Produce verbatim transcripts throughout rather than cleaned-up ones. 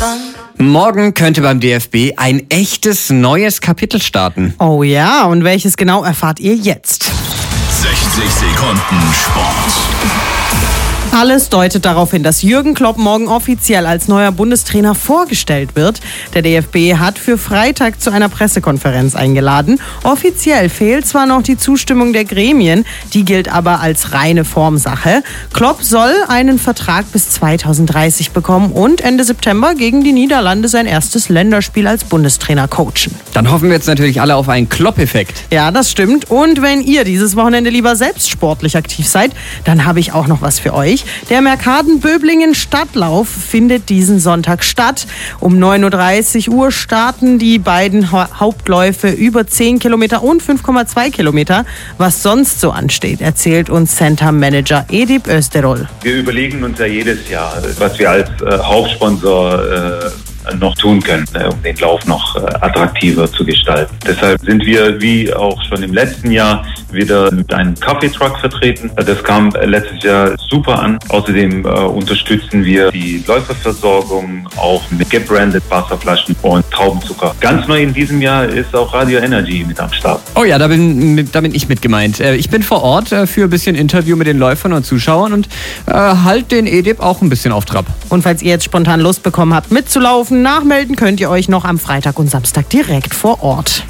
Morgen könnte beim D F B ein echtes neues Kapitel starten. Oh ja, und welches genau erfahrt ihr jetzt? sechzig Sekunden Sport. Alles deutet darauf hin, dass Jürgen Klopp morgen offiziell als neuer Bundestrainer vorgestellt wird. Der D F B hat für Freitag zu einer Pressekonferenz eingeladen. Offiziell fehlt zwar noch die Zustimmung der Gremien, die gilt aber als reine Formsache. Klopp soll einen Vertrag bis zweitausenddreißig bekommen und Ende September gegen die Niederlande sein erstes Länderspiel als Bundestrainer coachen. Dann hoffen wir jetzt natürlich alle auf einen Klopp-Effekt. Ja, das stimmt. Und wenn ihr dieses Wochenende lieber selbst sportlich aktiv seid, dann habe ich auch noch was für euch. Der Mercaden-Böblingen Stadtlauf findet diesen Sonntag statt. Um neun Uhr dreißig starten die beiden ha- Hauptläufe über zehn Kilometer und fünf Komma zwei Kilometer. Was sonst so ansteht, erzählt uns Center-Manager Edip Österol. Wir überlegen uns ja jedes Jahr, was wir als äh, Hauptsponsor äh, noch tun können, äh, um den Lauf noch äh, attraktiver zu gestalten. Deshalb sind wir, wie auch schon im letzten Jahr, wieder mit einem Kaffeetruck vertreten. Das kam äh, letztes Jahr super an. Außerdem äh, unterstützen wir die Läuferversorgung auch mit gebranded Wasserflaschen und Traubenzucker. Ganz neu in diesem Jahr ist auch Radio Energy mit am Start. Oh ja, da bin, da bin ich mit gemeint. Ich bin vor Ort für ein bisschen Interview mit den Läufern und Zuschauern und äh, halt den Edip auch ein bisschen auf Trab. Und falls ihr jetzt spontan Lust bekommen habt mitzulaufen, nachmelden könnt ihr euch noch am Freitag und Samstag direkt vor Ort.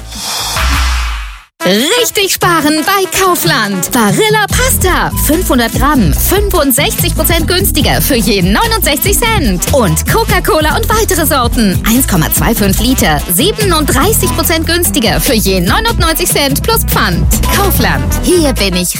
Richtig sparen bei Kaufland. Barilla Pasta. fünfhundert Gramm. fünfundsechzig Prozent günstiger für jeden neunundsechzig Cent. Und Coca-Cola und weitere Sorten. eins Komma fünfundzwanzig Liter. siebenunddreißig Prozent günstiger für jeden neunundneunzig Cent plus Pfand. Kaufland. Hier bin ich